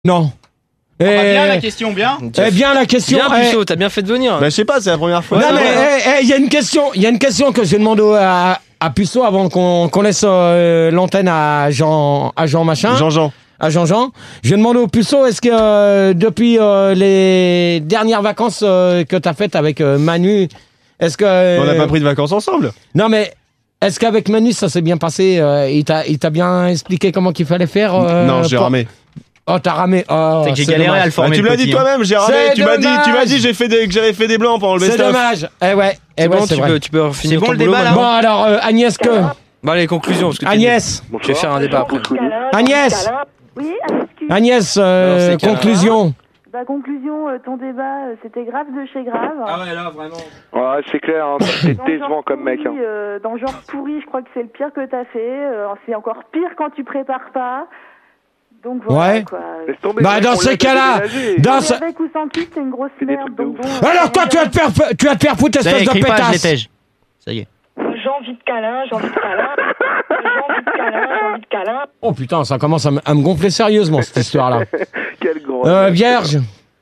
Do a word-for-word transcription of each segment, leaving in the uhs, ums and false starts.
Non. Eh Et... bien la question, bien. Eh bien la question. Bien, eh... Puceau, t'as bien fait de venir. Bah je sais pas, c'est la première fois. Non mais il eh, eh, y a une question, il y a une question que je demande à, à Puceau avant qu'on qu'on laisse euh, l'antenne à Jean, à Jean machin. Jean-Jean. À Jean-Jean. Je demande au Puceau, est-ce que euh, depuis euh, les dernières vacances euh, que t'as faites avec euh, Manu, est-ce que euh, On n'a pas pris de vacances ensemble. Non mais est-ce qu'avec Manu ça s'est bien passé euh, Il t'a, il t'a bien expliqué comment qu'il fallait faire euh, Non, j'ai pour... ramé. Oh, t'as ramé. Oh, C'est que j'ai c'est galéré dommage. à le former. Ah, tu me l'as dit petit, toi-même, j'ai ramé. C'est Tu m'as dit, dommage. tu m'as dit, j'ai fait des, que j'avais fait des blancs pendant le C'est best-of. dommage. Eh ouais. Eh C'est ouais, bon, c'est tu vrai. peux, tu peux finir bon ton le boulot débat, là maintenant. Bon alors euh, Agnès que Bah les conclusions, parce que t'es- Agnès. je vais faire un débat après. Agnès. Oui, excuse. Agnès, euh, Alors, c'est qu'un- conclusion. Bah, conclusion, euh, ton débat, euh, c'était grave de chez grave. ouais, là, vraiment. Ouais, c'est clair, hein, c'est Dans le décevant genre comme mec. pourri, Hein. euh, dans le genre pourri, je crois que c'est le pire que t'as fait. Euh, c'est encore pire quand tu prépares pas. Donc voilà, Ouais. quoi. Laisse tomber, Bah mec, dans on ces l'a cas-là, déménagé. dans Mais ce... avec ou sans kiff, c'est une grosse C'est des merde. trucs de Donc ouf. bon, Alors toi tu vas te faire, tu vas te faire foutre Ça y espèce est, de crie pas, je pétasse. l'étège. Ça y est. j'ai envie de câlin, j'ai envie de câlin. J'ai envie de câlin, j'ai envie de câlin. Oh putain, ça commence à me, à me gonfler sérieusement cette histoire-là. Quel grand. Euh, vierge.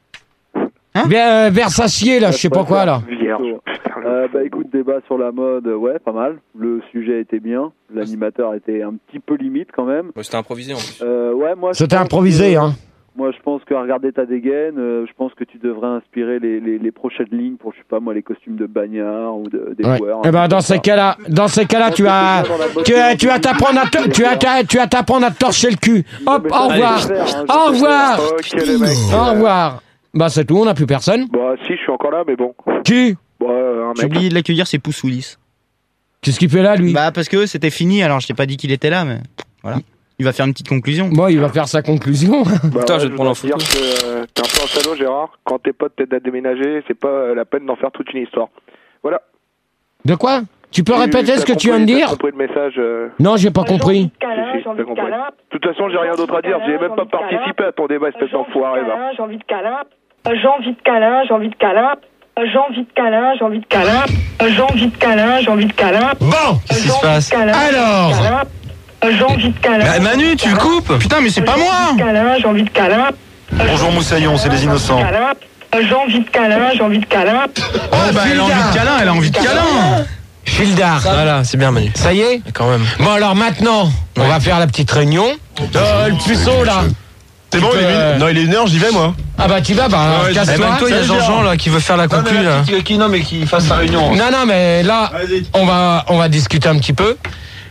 Hein Ver- euh, Versacier là, je sais pas quoi là. Vierge. Putain, le- Euh, bah écoute, débat sur la mode, euh, ouais, pas mal. Le sujet était bien, l'animateur était un petit peu limite quand même. Ouais, c'était improvisé en plus. Euh, ouais, moi. je C'était pense improvisé que- hein. Moi, je pense qu'à regarder ta dégaine, euh, je pense que tu devrais inspirer les, les, les prochaines lignes pour, je sais pas moi, les costumes de bagnard ou de, des Ouais. joueurs. Eh ben dans ces cas-là, dans ces cas-là, tu vas, tu vas, tu vas t'apprendre à, te- tu vas, t'a- tu vas t'apprendre à te torcher le cul. Hop, au revoir, au revoir, Ok, les mecs. au revoir. Bah c'est tout, on n'a plus personne. Bah, si, je suis encore là, mais bon. Qui? Bah, un J'ai mec. oublié de l'accueillir, c'est Poussoulis. Qu'est-ce qu'il fait là lui? Bah parce que c'était fini, alors je t'ai pas dit qu'il était là, mais voilà. Il va faire une petite conclusion. Bon, il va faire sa conclusion. Bah, Putain, ouais, je vais te prendre en voudrais photo. dire que, euh, T'es un peu un salaud, Gérard. Quand tes potes t'aident à déménager, c'est pas euh, la peine d'en faire toute une histoire. Voilà. De quoi? Tu peux répéter t'as ce que tu compris- viens de t'as dire? compris le message. euh, Non, j'ai pas compris. J'ai envie de câlin, Si, si, j'ai envie t'as de compris. câlin. De toute façon, j'ai rien d'autre à dire. J'ai même pas participé à ton débat, espèce J'ai envie de d'enfoiré, va. câlin, j'ai envie de câlin. J'ai envie de câlin, j'ai envie de câlin. J'ai envie de câlin, j'ai envie de câlin. J'ai envie de câlin, j'ai envie de câlin. Bon, Qu'est-ce qui se passe? alors. J'ai envie de câlin. Bah, Manu, tu le coupes? Putain, mais c'est pas moi! Câlin, j'ai envie de câlin. Bonjour Moussaillon, c'est les innocents. J'ai envie de câlin, j'ai envie de câlin. Oh bah elle a envie de câlin, elle a envie de câlin! Gildard. Voilà, c'est bien Manu. Ça y est? Quand même. Bon, alors maintenant, on va faire la petite réunion. Euh, le puceau, là. C'est bon, il est Euh, une... Non, il est une heure, j'y vais moi. Ah bah, tu vas, bah, Ouais, Eh casse-toi. ben toi, il y a Jean-Jean là qui veut faire la conclue là. Qui, non, mais qui fasse sa réunion. Non, non, mais là, on va, on va discuter un petit peu.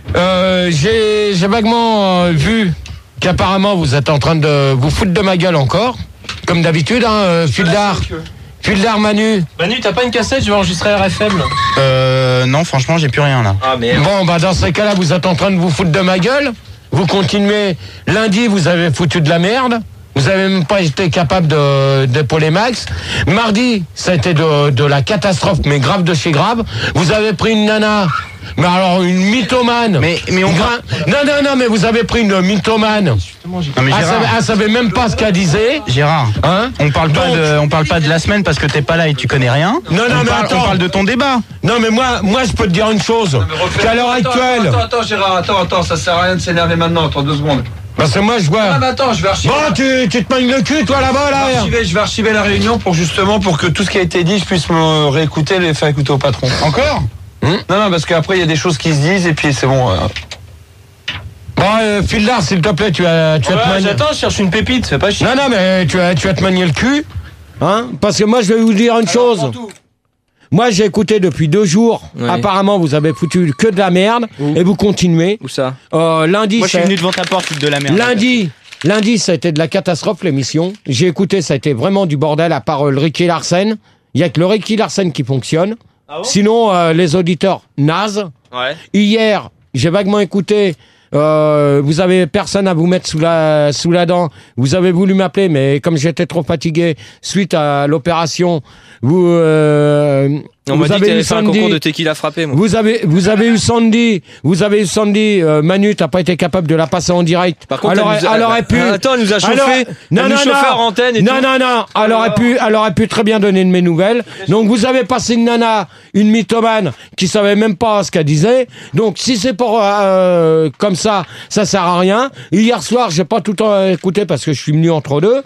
Euh, j'ai, j'ai vaguement euh, vu qu'apparemment, vous êtes en train de vous foutre de ma gueule encore. Comme d'habitude, hein, euh, Fildar. Fildar, Manu. Manu, t'as pas une cassette? Je vais enregistrer R F M là. Euh, non, franchement, j'ai plus rien là. Ah merde. Bon, bah, dans ces cas-là, vous êtes en train de vous foutre de ma gueule. Vous continuez. Lundi, vous avez foutu de la merde. Vous avez même pas été capable de, d'épauler Max. Mardi, ça a été de, de la catastrophe, mais grave de chez grave. Vous avez pris une nana. Mais alors, une mythomane. Mais, mais on Gra- Non, non, non, mais vous avez pris une mythomane. Non mais Elle savait, Gérard, elle savait même pas ce qu'elle disait. Gérard, Hein? on parle pas Donc- de, on parle pas de la semaine parce que t'es pas là et tu connais rien. Non, non, on mais parle, attends. on parle de ton débat. Non, mais moi, moi, je peux te dire une chose. Qu'à l'heure Attends, actuelle. Attends, attends, Gérard, attends, attends, ça sert à rien de s'énerver maintenant, attends deux secondes. Parce que moi, je vois. Ah, mais attends, je vais archiver. Bon, tu, tu te manges le cul, toi, là-bas, Je vais là. archiver, je vais archiver la réunion pour justement pour que tout ce qui a été dit, je puisse me réécouter et le faire écouter au patron. Encore Hum Non, non, parce qu'après il y a des choses qui se disent et puis c'est bon. euh. Bon, euh, Fildar, s'il te plaît, tu vas, tu vas te Ouais, manier. j'attends, je cherche une pépite, fais pas chier. Non, non, mais tu vas, tu vas te manier le cul. Hein? Parce que moi, je vais vous dire une chose. prends tout. Moi, j'ai écouté depuis deux jours. Ouais. Apparemment, vous avez foutu que de la merde. Où Et vous continuez. Où ça? Euh, lundi, Moi je suis c'est- venu devant ta porte, foutre de la merde. lundi, lundi, ça a été de la catastrophe, l'émission. J'ai écouté, ça a été vraiment du bordel, à part euh, le Ricky Larsen. Il y a que le Ricky Larsen qui fonctionne. Sinon, euh, les auditeurs, naze. Ouais. Hier, j'ai vaguement écouté. Euh, vous avez personne à vous mettre sous la sous la dent. Vous avez voulu m'appeler, mais comme j'étais trop fatigué suite à l'opération, vous euh, On m'a vous dit que avez t'avais eu fait un Sandy. concours de tequila frappé, moi. Vous avez, vous avez eu Sandy, vous avez eu Sandy, euh, Manu, t'as pas été capable de la passer en direct. Par contre, alors, elle nous a- elle aurait pu. Attends, elle nous a chauffé. alors- Elle non, nous non, chauffait non. hors antenne et non, tout. non, non, elle aurait pu, elle aurait pu très bien donner de mes nouvelles. Donc, vous avez passé une nana, une mythomane, qui savait même pas ce qu'elle disait. Donc, si c'est pour, euh, comme ça, ça sert à rien. Hier soir, j'ai pas tout le temps écouté parce que je suis venu entre deux.